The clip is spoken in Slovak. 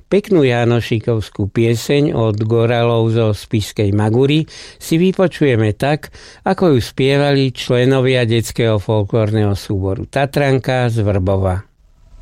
Peknú janošikovskú pieseň od Goralov zo Spišskej Magury si vypočujeme tak, ako ju spievali členovia detského folklórneho súboru Tatranka z Vrbova.